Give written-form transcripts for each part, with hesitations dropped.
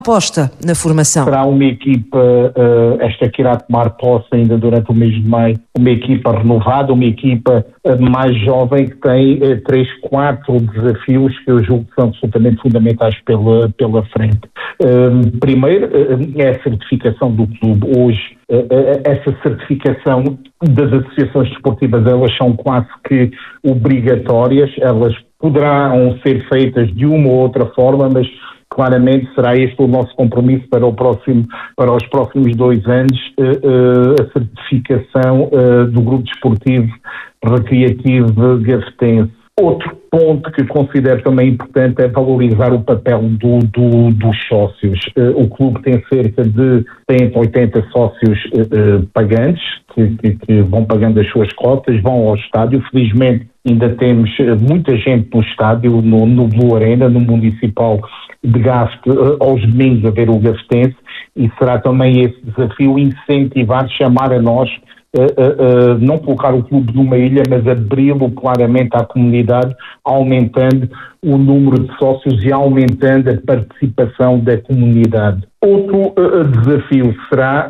aposta na formação. Será uma equipa, esta que irá tomar posse ainda durante o mês de maio, uma equipa renovada, uma equipa mais jovem que tem 3-4 desafios que eu julgo que são absolutamente fundamentais pela frente. Primeiro, é a certificação do clube. Hoje, essa certificação das associações desportivas, elas são quase que obrigatórias, elas poderão ser feitas de uma ou outra forma, mas claramente será este o nosso compromisso para os próximos 2 anos, a certificação do Grupo Desportivo Recreativo Gafetense. Outro ponto que considero também importante é valorizar o papel dos sócios. O clube tem cerca de 80 sócios pagantes, que vão pagando as suas cotas, vão ao estádio. Felizmente ainda temos muita gente no estádio, no Blue Arena, no Municipal de Gafete, aos domingos a ver o Gafetense, e será também esse desafio incentivar, chamar a nós, não colocar o clube numa ilha, mas abri-lo claramente à comunidade, aumentando o número de sócios e aumentando a participação da comunidade. Outro desafio será,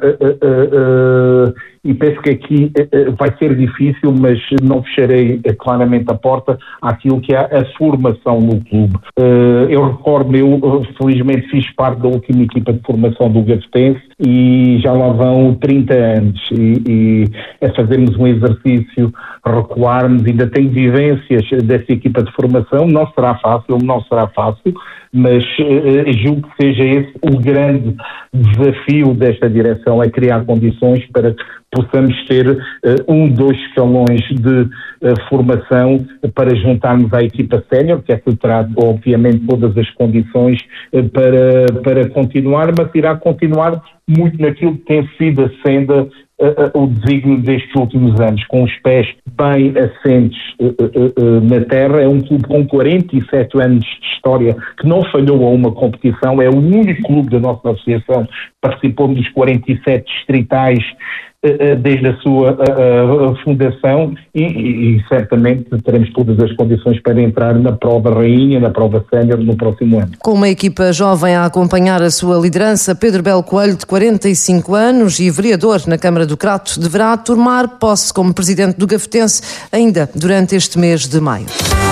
e penso que aqui vai ser difícil, mas não fecharei claramente a porta àquilo que é a formação no clube. Eu recordo, eu felizmente fiz parte da última equipa de formação do Gafetense e já lá vão 30 anos e é fazermos um exercício, recuarmos, ainda tenho vivências dessa equipa de formação, não será fácil, mas julgo que seja esse o grande desafio desta direção, é criar condições para que possamos ter 2 escalões de formação para juntarmos à equipa sénior, que essa terá obviamente todas as condições para continuar, mas irá continuar muito naquilo que tem sido a senda, o desígnio destes últimos anos, com os pés bem assentes na terra. É um clube com 47 anos de história que não falhou a uma competição, é o único clube da nossa associação que participou dos 47 distritais desde a sua fundação e certamente teremos todas as condições para entrar na prova rainha, na prova sénior no próximo ano. Com uma equipa jovem a acompanhar a sua liderança, Pedro Belo Coelho, de 45 anos e vereador na Câmara do Crato, deverá tomar posse como presidente do Gafetense ainda durante este mês de maio.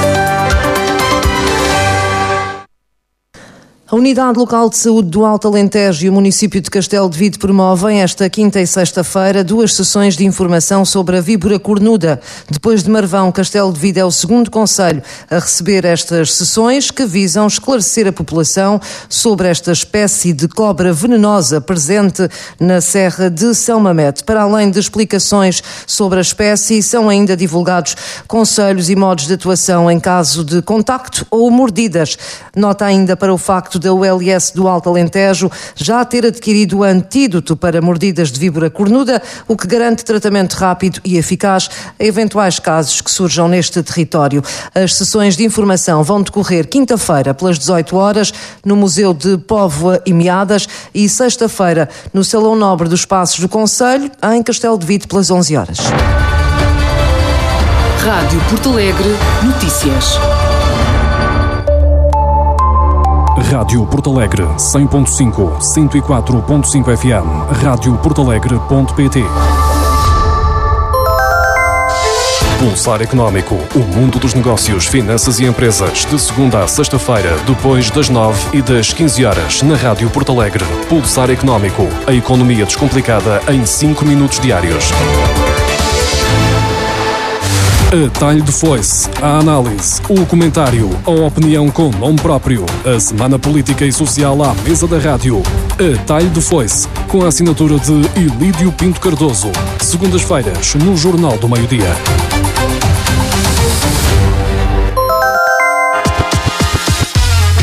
A Unidade Local de Saúde do Alto Alentejo e o município de Castelo de Vide promovem esta quinta e sexta-feira 2 sessões de informação sobre a víbora cornuda. Depois de Marvão, Castelo de Vide é o segundo concelho a receber estas sessões que visam esclarecer a população sobre esta espécie de cobra venenosa presente na Serra de São Mamede. Para além de explicações sobre a espécie, são ainda divulgados conselhos e modos de atuação em caso de contacto ou mordidas. Nota ainda para o facto da ULS do Alto Alentejo já ter adquirido o antídoto para mordidas de víbora cornuda, o que garante tratamento rápido e eficaz a eventuais casos que surjam neste território. As sessões de informação vão decorrer quinta-feira pelas 18 horas no Museu de Póvoa e Meadas e sexta-feira no Salão Nobre dos Passos do Concelho, em Castelo de Vide, pelas 11 horas. Rádio Porto Alegre Notícias. Rádio Porto Alegre 100.5, 104.5 FM, radioportalegre.pt. Pulsar Económico, o mundo dos negócios, finanças e empresas, de segunda a sexta-feira, depois das 9 e das 15 horas, na Rádio Porto Alegre. Pulsar Económico, a economia descomplicada em 5 minutos diários. A talho de foice, a análise, o comentário, a opinião com nome próprio, a semana política e social à mesa da rádio. A talho de foice, com a assinatura de Ilídio Pinto Cardoso. Segundas-feiras, no Jornal do Meio-Dia.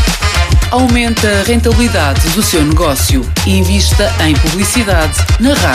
Aumente a rentabilidade do seu negócio e invista em publicidade na rádio.